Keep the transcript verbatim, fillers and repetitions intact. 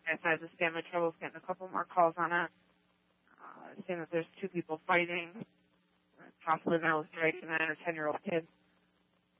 Guess I just stand my troubles getting a couple more calls on it. Uh, saying that there's two people fighting, possibly an illustrate, a nine or ten year old kid.